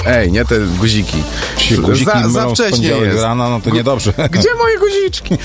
Ej, nie te guziki. Guziki Za wcześnie jest. Rana, no to niedobrze. Gdzie moje guziczki?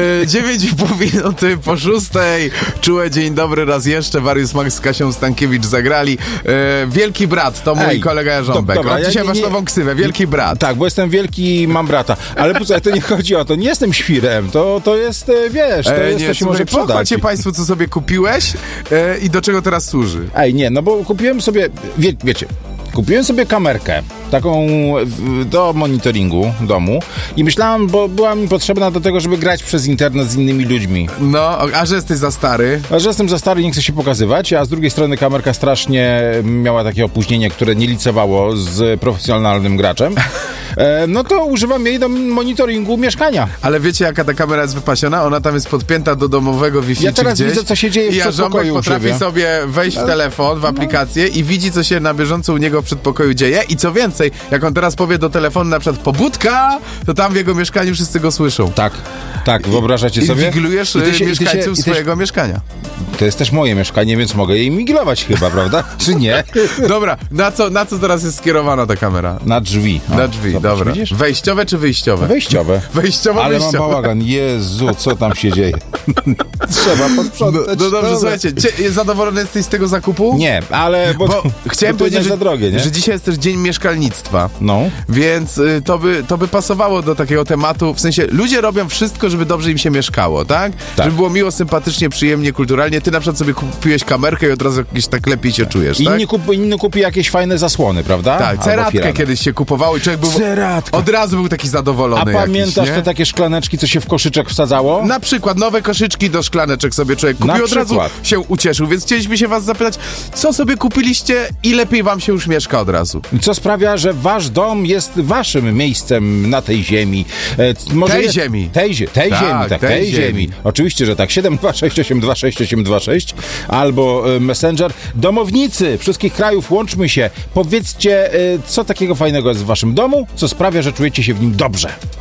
9,5 minuty po 6. Czułe dzień dobry raz jeszcze. Warius Max z Kasią Stankiewicz zagrali. Wielki brat, to mój kolega Jarząbek. Dobra, Dzisiaj masz nową ksywę. Wielki brat. Tak, bo jestem wielki i mam brata. Ale posłuchaj, to nie chodzi o to. Nie jestem świrem. To jest, wiesz, to się może przydać. Pochwalcie państwu, co sobie kupiłeś i do czego teraz służy. Ej, nie, no bo kupiłem sobie, wiecie, kupiłem sobie kamerkę, taką do monitoringu domu i myślałem, bo była mi potrzebna do tego, żeby grać przez internet z innymi ludźmi. No, a że jesteś za stary? A że jestem za stary, nie chcę się pokazywać, a z drugiej strony kamerka strasznie miała takie opóźnienie, które nie licowało z profesjonalnym graczem. No to używam jej do monitoringu mieszkania. Ale wiecie, jaka ta kamera jest wypasiona? Ona tam jest podpięta do domowego Wi-Fi. Ja teraz widzę, co się dzieje w przedpokoju. Potrafi sobie wejść w telefon, w aplikację i widzi, co się na bieżąco u niego w przedpokoju dzieje. I co więcej, jak on teraz powie do telefonu na przykład pobudka, to tam w jego mieszkaniu wszyscy go słyszą. Tak, wyobrażacie sobie? I wigilujesz mieszkańców swojego mieszkania. To jest też moje mieszkanie, więc mogę jej migilować chyba, prawda? Czy nie? Dobra, na co teraz jest skierowana ta kamera? Na drzwi. Na drzwi, dobra. Widzisz? Wejściowe czy wyjściowe? Wejściowe. Ale mam bałagan. Jezu, co tam się dzieje? Trzeba posprzątać. No dobrze, słuchajcie, zadowolony jesteś z tego zakupu? Nie, ale bo chciałem to powiedzieć, za drogie, nie? że dzisiaj jest też dzień mieszkalnictwa. No. Więc to by pasowało do takiego tematu. W sensie, ludzie robią wszystko, żeby dobrze im się mieszkało, tak? Żeby było miło, sympatycznie, przyjemnie, kulturalnie. Ty na przykład sobie kupiłeś kamerkę i od razu jakieś tak lepiej się czujesz, tak? Inni kupi jakieś fajne zasłony, prawda? Tak, ceratkę kiedyś się kupowało i człowiek był... Od razu był taki zadowolony. A pamiętasz te takie szklaneczki, co się w koszyczek wsadzało? Na przykład nowe koszyczki do szklaneczek sobie człowiek kupił, od razu się ucieszył, więc chcieliśmy się was zapytać, co sobie kupiliście i lepiej wam się już mieszka od razu. Co sprawia, że wasz dom jest waszym miejscem na tej ziemi. Tej ziemi. Tej ziemi. Oczywiście, że tak. 726826826 albo Messenger. Domownicy wszystkich krajów, łączmy się. Powiedzcie, co takiego fajnego jest w waszym domu, co sprawia, że czujecie się w nim dobrze.